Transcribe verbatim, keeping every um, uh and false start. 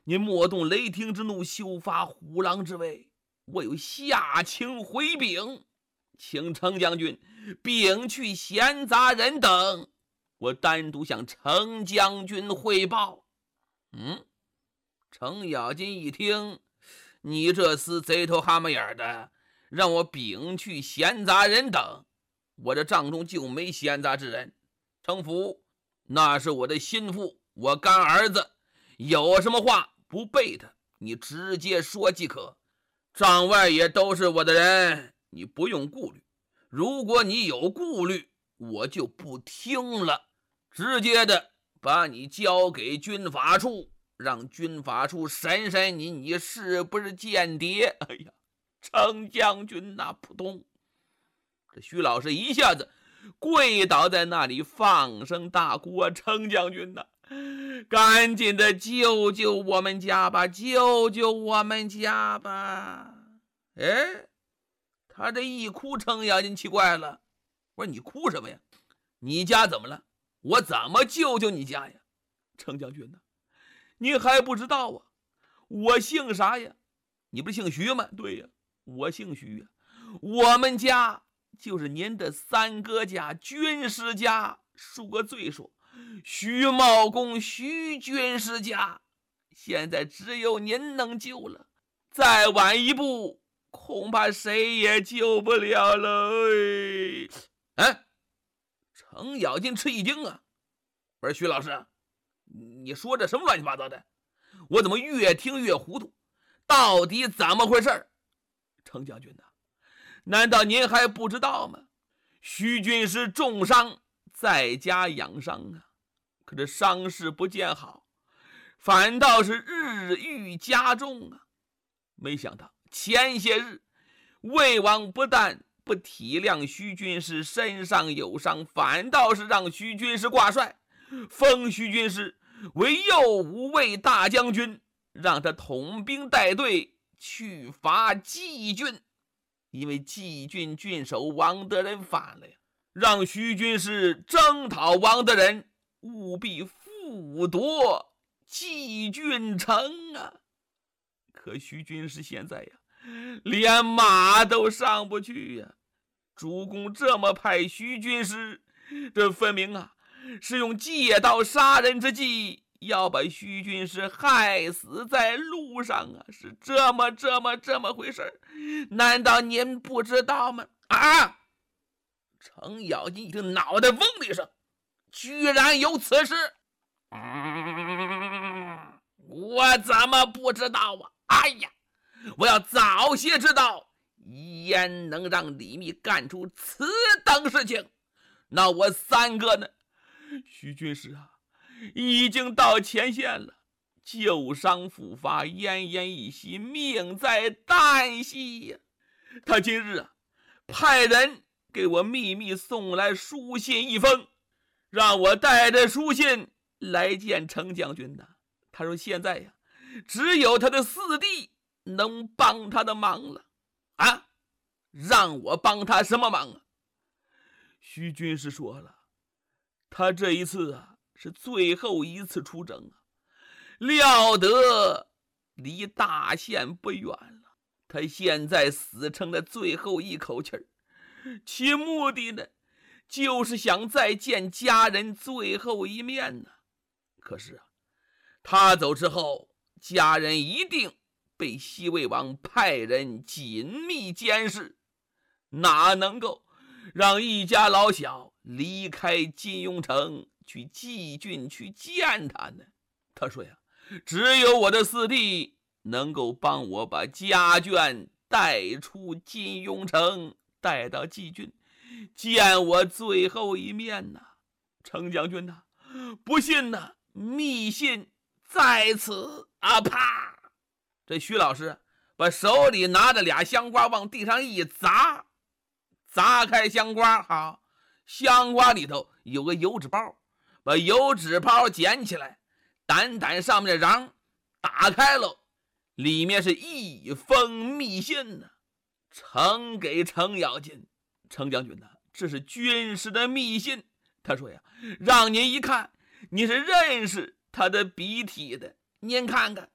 您莫动雷霆之怒，休发虎狼之威，我有下情回禀，请程将军禀去闲杂人等，我单独向程将军汇报。嗯，程咬金一听，你这厮贼头蛤蟆眼的，让我禀去闲杂人等，我这帐中就没闲杂之人。程福那是我的心腹，我干儿子，有什么话不背他，你直接说即可。帐外也都是我的人，你不用顾虑。如果你有顾虑，我就不听了，直接的把你交给军法处，让军法处审审你，你是不是间谍？哎呀，程将军那扑通，这徐老师一下子跪倒在那里，放声大哭啊！程将军呐，赶紧的救救我们家吧，救救我们家吧！哎，他这一哭，程咬金奇怪了，我说你哭什么呀？你家怎么了？我怎么救救你家呀？程将军呐，您还不知道啊？我姓啥呀？你不是姓徐吗？对呀，我姓徐呀。我们家就是您的三哥家军师家，恕个罪说，徐茂公徐军师家，现在只有您能救了，再晚一步恐怕谁也救不了了。哎，程咬金吃一惊啊！我说徐老师，你说这什么乱七八糟的？我怎么越听越糊涂？到底怎么回事？程将军呐，难道您还不知道吗？徐军师重伤，在家养伤啊，可这伤势不见好，反倒是日愈加重啊。没想到前些日魏王不但不体谅徐军师身上有伤，反倒是让徐军师挂帅，封徐军师为右武卫大将军，让他统兵带队去伐蓟郡。因为蓟郡郡守王德仁反了呀，让徐军师征讨王德仁，务必复夺蓟郡城啊！可徐军师现在呀，连马都上不去呀！主公这么派徐军师，这分明啊是用借刀杀人之计，要把徐军师害死在路上啊！是这么这么这么回事，难道您不知道吗？啊！程咬金一听，脑袋嗡的一声，居然有此事！嗯，我怎么不知道啊？哎呀，我要早些知道，焉能让李密干出此等事情？那我三哥呢？徐军师啊，已经到前线了，旧伤复发，奄奄一息，命在旦夕呀。他今日啊，派人给我秘密送来书信一封，让我带着书信来见程将军的。他说现在呀，只有他的四弟能帮他的忙了。啊，让我帮他什么忙啊？徐军师说了，他这一次啊是最后一次出征啊，料得离大限不远了。他现在死撑的最后一口气儿，其目的呢，就是想再见家人最后一面呢。可是啊，他走之后，家人一定被西魏王派人紧密监视，哪能够让一家老小离开金庸城去蓟郡去见他呢？他说呀，只有我的四弟能够帮我把家眷带出金庸城，带到蓟郡见我最后一面呐。程将军呐，不信呐，密信在此啊！啪！这徐老师把手里拿着俩香瓜往地上一砸，砸开香瓜，好，香瓜里头有个油纸包，把油纸包捡起来，掸掸上面的瓤，打开了，里面是一封密信呢，呈给程咬金。程将军呢，这是军师的密信。他说呀，让您一看，你是认识他的笔体的，您看看，